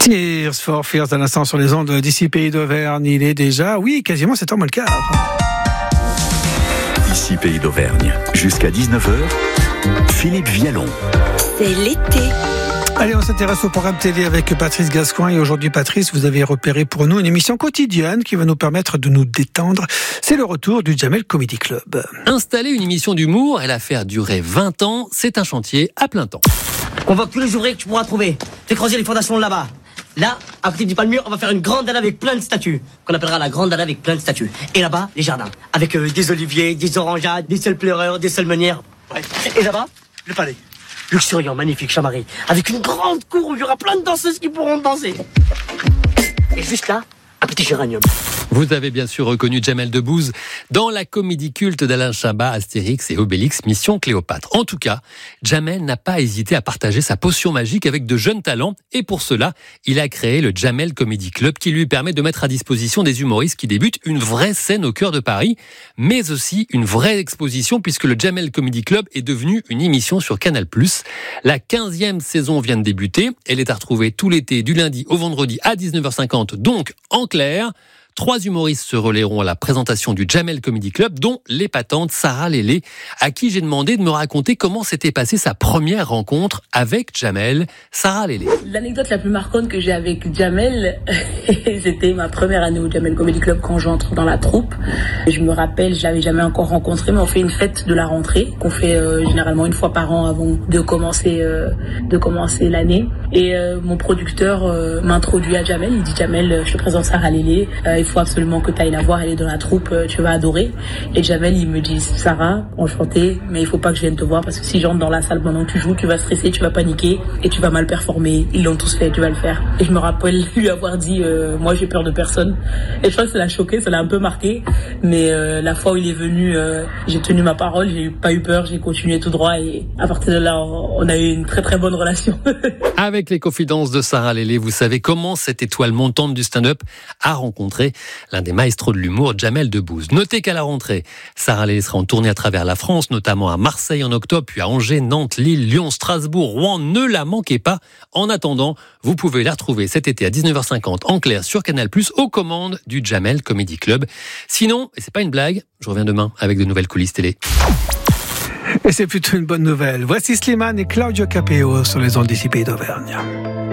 Tears for Fears à l'instant sur les ondes d'ici Pays d'Auvergne. Il est déjà, quasiment 7h moins le quart. Ici Pays d'Auvergne, jusqu'à 19h, Philippe Vialon. C'est l'été. Allez, on s'intéresse au programme télé avec Patrice Gascoin. Et aujourd'hui, Patrice, vous avez repéré pour nous une émission quotidienne qui va nous permettre de nous détendre. C'est le retour du Jamel Comedy Club. Installer une émission d'humour et la faire durer 20 ans, c'est un chantier à plein temps. Convoque tous les ouvriers que tu pourras trouver. Fais creuser les fondations là-bas. Là, à côté du palmier, on va faire une grande dalle avec plein de statues, qu'on appellera la grande dalle avec plein de statues. Et là-bas, les jardins, avec des oliviers, des orangeades, des seuls pleureurs, des seules meunières. Ouais. Et là-bas, le palais. Luxuriant, magnifique, chamarré, avec une grande cour où il y aura plein de danseuses qui pourront danser. Et juste là, un petit géranium. Vous avez bien sûr reconnu Jamel Debbouze dans la comédie culte d'Alain Chabat, Astérix et Obélix, Mission Cléopâtre. En tout cas, Jamel n'a pas hésité à partager sa potion magique avec de jeunes talents et pour cela, il a créé le Jamel Comedy Club qui lui permet de mettre à disposition des humoristes qui débutent une vraie scène au cœur de Paris, mais aussi une vraie exposition puisque le Jamel Comedy Club est devenu une émission sur Canal+. La 15e saison vient de débuter. Elle est à retrouver tout l'été du lundi au vendredi à 19h50, donc en clair. 3 humoristes se relayeront à la présentation du Jamel Comedy Club, dont l'épatante Sarah Lélé, à qui j'ai demandé de me raconter comment s'était passée sa première rencontre avec Jamel. Sarah Lélé. L'anecdote la plus marquante que j'ai avec Jamel, c'était ma première année au Jamel Comedy Club quand j'entre dans la troupe. Je me rappelle, je l'avais jamais encore rencontré, mais on fait une fête de la rentrée qu'on fait généralement une fois par an avant de commencer l'année. Et mon producteur m'introduit à Jamel. Il dit Jamel, je te présente Sarah Lélé. Il faut absolument que tu ailles la voir, elle est dans la troupe, tu vas adorer. Et Jamel, il me dit Sarah, enchantée, mais il faut pas que je vienne te voir parce que si j'entre dans la salle pendant que tu joues, tu vas stresser, tu vas paniquer et tu vas mal performer. Ils l'ont tous fait, tu vas le faire. Et je me rappelle lui avoir dit moi j'ai peur de personne. Et je crois que ça l'a choqué, ça l'a un peu marqué. Mais la fois où il est venu, j'ai tenu ma parole, j'ai pas eu peur, j'ai continué tout droit et à partir de là, on a eu une très très bonne relation. Avec les confidences de Sarah Lélé, vous savez comment cette étoile montante du stand-up a rencontré l'un des maestros de l'humour, Jamel Debbouze. Notez qu'à la rentrée, Sarah Lélé sera en tournée à travers la France, notamment à Marseille en octobre, puis à Angers, Nantes, Lille, Lyon, Strasbourg, Rouen. Ne la manquez pas. En attendant, vous pouvez la retrouver cet été à 19h50 en clair sur Canal+, aux commandes du Jamel Comedy Club. Sinon, et c'est pas une blague, je reviens demain avec de nouvelles coulisses télé. Et c'est plutôt une bonne nouvelle. Voici Slimane et Claudio Capeo sur les ondes d'ici Pays d'Auvergne.